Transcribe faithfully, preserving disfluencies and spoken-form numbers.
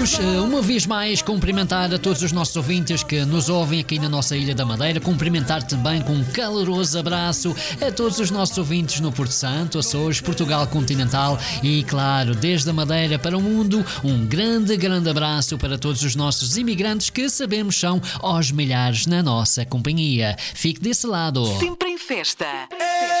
Queremos, eh, uma vez mais, cumprimentar a todos os nossos ouvintes que nos ouvem aqui na nossa Ilha da Madeira, cumprimentar também com um caloroso abraço a todos os nossos ouvintes no Porto Santo, Açores, Portugal continental e, claro, desde a Madeira para o mundo, um grande, grande abraço para todos os nossos imigrantes que sabemos são aos milhares na nossa companhia. Fique desse lado. Sempre em festa.